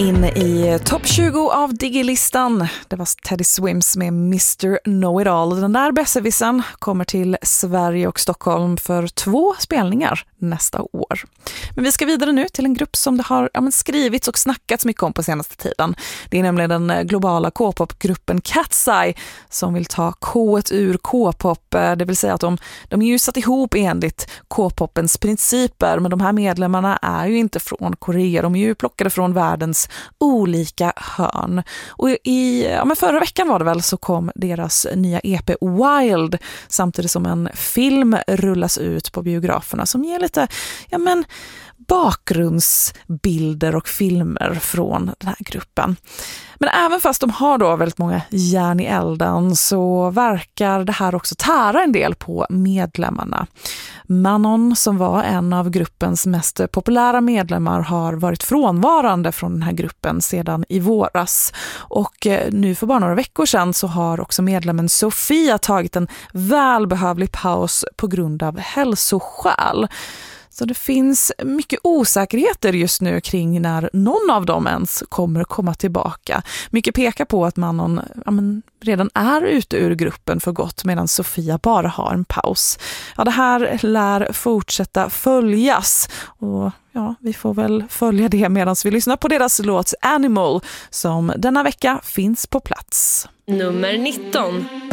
In i topp 20 av Digi-listan. Det var Teddy Swims med Mr. Know-It-All. Den där besserwissern kommer till Sverige och Stockholm för 2 spelningar nästa år. Men vi ska vidare nu till en grupp som det har skrivits och snackats mycket om på senaste tiden. Det är nämligen den globala K-pop-gruppen Cat's Eye som vill ta K-et ur K-pop. Det vill säga att de är ju satt ihop enligt K-popens principer, men de här medlemmarna är ju inte från Korea. De är ju plockade från världens olika hörn. Och förra veckan var det väl så kom deras nya EP Wild samtidigt som en film rullas ut på biograferna som ger lite bakgrundsbilder och filmer från den här gruppen. Men även fast de har då väldigt många järn i elden så verkar det här också tära en del på medlemmarna. Manon, som var en av gruppens mest populära medlemmar, har varit frånvarande från den här gruppen sedan i våras. Och nu för bara några veckor sedan så har också medlemmen Sofia tagit en välbehövlig paus på grund av hälsoskäl. Så det finns mycket osäkerheter just nu kring när någon av dem ens kommer komma tillbaka. Mycket pekar på att Manon redan är ute ur gruppen för gott medan Sofia bara har en paus. Ja, det här lär fortsätta följas och vi får väl följa det medan vi lyssnar på deras låt Animal som denna vecka finns på plats. Nummer 19.